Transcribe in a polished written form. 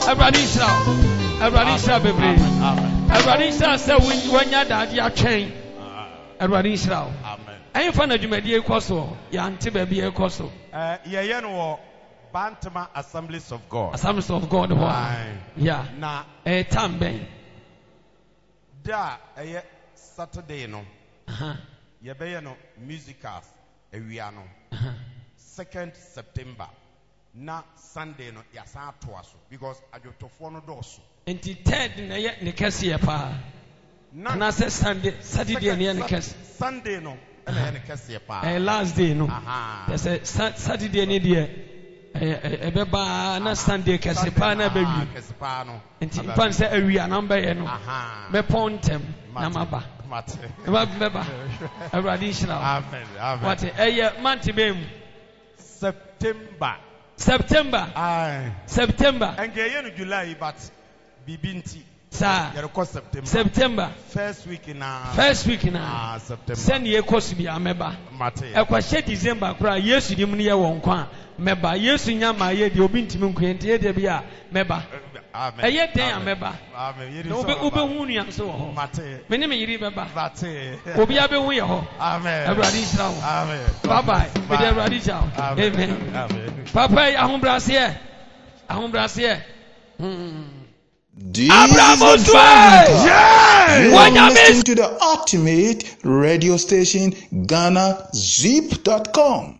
Ebradisha. Ebradisha bebre. Ebradisha say when ya daddy a train. Ebradisha. Amen. Ayin fa na dwumadi ekoso. Ya ante ba bi ekoso. Ye no Bantama Assemblies of God. Assemblies of God. Yeah. Na tamben. Da Saturday no. Ye be no musicals ewia no. 2nd September. Na Sunday no ya san toaso because adwotofo no do so. Enti third na ye ne kese ye pa. Na say Sunday, Saturday ne ne kese. Sunday no na ne kese ye pa. Last day no. Say Saturday ne dia ebeba na Sunday kese pa na be wi. Kese pa no. Enti pan say awia na mba ye no. Me pontem na maba. Maba meba. Ebradisha. Amen. Amen. What month be September. September. September. And no July, but Bibinti. Sir. September. September. First week in September. Send ye course be ameba. Mate. E kwa December kura Yesu di mu ye won kwa meba Yesu nya ma ye de obi ntimi nkwente ye de bia meba. Amen. Eye den ameba. Amen. Ube hu nua so ho. Mate. Me ne me yiri beba. Mate. Obi abe hu ye ho. Amen. Everybody shall. Amen. Bye bye. Me de everybody shall. Amen. Amen. Papa ahombrase. Ahombrase. This is the you are listening to the ultimate radio station, GhanaZip.com.